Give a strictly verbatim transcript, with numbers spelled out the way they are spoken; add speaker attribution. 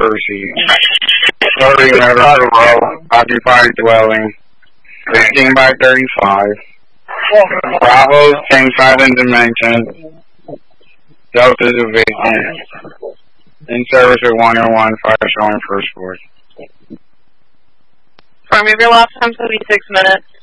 Speaker 1: proceed. thirty Meadows Road, occupied dwelling, fifteen by thirty-five. Bravo, same size and dimensions. Delta Division. In service of one oh one, fire showing first force.
Speaker 2: Firm, your last time will be six minutes.